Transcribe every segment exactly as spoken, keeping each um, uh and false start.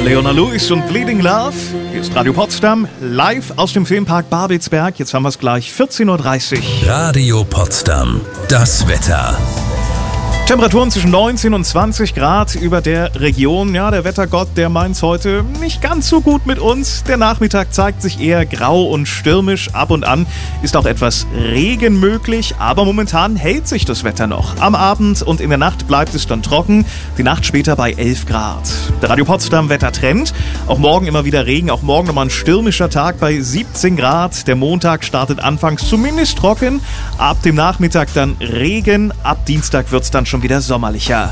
Leona Lewis und Bleeding Love. Hier ist Radio Potsdam, live aus dem Filmpark Babelsberg. Jetzt haben wir es gleich, vierzehn Uhr dreißig. Radio Potsdam, das Wetter. Temperaturen zwischen neunzehn und zwanzig Grad über der Region. Ja, der Wettergott, der meint's heute nicht ganz so gut mit uns. Der Nachmittag zeigt sich eher grau und stürmisch. Ab und an ist auch etwas Regen möglich, aber momentan hält sich das Wetter noch. Am Abend und in der Nacht bleibt es dann trocken. Die Nacht später bei elf Grad. Der Radio Potsdam Wettertrend. Auch morgen immer wieder Regen. Auch morgen nochmal ein stürmischer Tag bei siebzehn Grad. Der Montag startet anfangs zumindest trocken. Ab dem Nachmittag dann Regen. Ab Dienstag wird's dann schon wieder sommerlicher.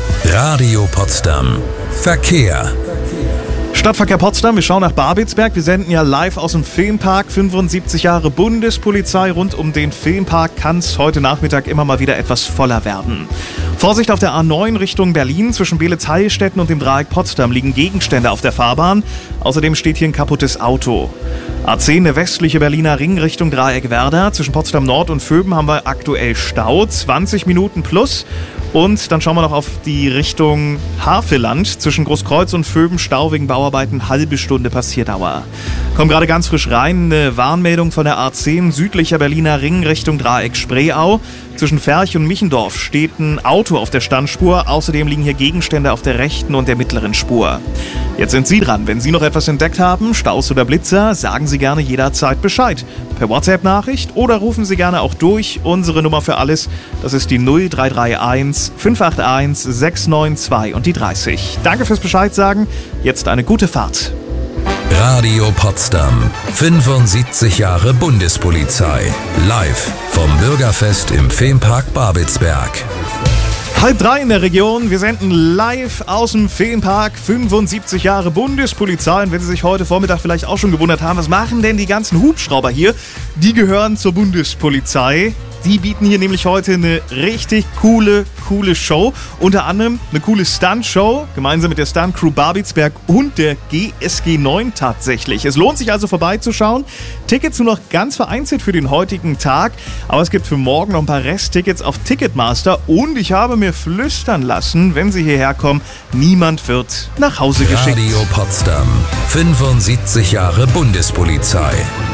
Radio Potsdam. Verkehr. Stadtverkehr Potsdam, wir schauen nach Babelsberg. Wir senden ja live aus dem Filmpark. fünfundsiebzig Jahre Bundespolizei. Rund um den Filmpark kann es heute Nachmittag immer mal wieder etwas voller werden. Vorsicht auf der A neun Richtung Berlin. Zwischen Beelitz-Heilstätten und dem Dreieck Potsdam liegen Gegenstände auf der Fahrbahn. Außerdem steht hier ein kaputtes Auto. A zehn, der westliche Berliner Ring Richtung Dreieck Werder. Zwischen Potsdam Nord und Vöben haben wir aktuell Stau. zwanzig Minuten plus. Und dann schauen wir noch auf die Richtung Havelland. Zwischen Großkreuz und Vöben Stau wegen Bauarbeiten, halbe Stunde Passierdauer. Kommt gerade ganz frisch rein, eine Warnmeldung von der A zehn, südlicher Berliner Ring Richtung Dreieck Spreeau. Zwischen Ferch und Michendorf steht ein Auto auf der Standspur. Außerdem liegen hier Gegenstände auf der rechten und der mittleren Spur. Jetzt sind Sie dran. Wenn Sie noch etwas entdeckt haben, Staus oder Blitzer, sagen Sie gerne jederzeit Bescheid. Per WhatsApp-Nachricht oder rufen Sie gerne auch durch. Unsere Nummer für alles, das ist die null drei drei eins fünf acht eins sechs neun zwei und die dreißig. Danke fürs Bescheid sagen. Jetzt eine gute Fahrt. Radio Potsdam. fünfundsiebzig Jahre Bundespolizei. Live vom Bürgerfest im Filmpark Babelsberg. Halb drei in der Region. Wir senden live aus dem Filmpark. fünfundsiebzig Jahre Bundespolizei. Und wenn Sie sich heute Vormittag vielleicht auch schon gewundert haben, was machen denn die ganzen Hubschrauber hier? Die gehören zur Bundespolizei. Die bieten hier nämlich heute eine richtig coole, coole Show. Unter anderem eine coole Stunt-Show, gemeinsam mit der Stunt-Crew Babelsberg und der G S G neun tatsächlich. Es lohnt sich also vorbeizuschauen. Tickets nur noch ganz vereinzelt für den heutigen Tag. Aber es gibt für morgen noch ein paar Resttickets auf Ticketmaster. Und ich habe mir flüstern lassen, wenn Sie hierher kommen, niemand wird nach Hause geschickt. Radio Potsdam. fünfundsiebzig Jahre Bundespolizei.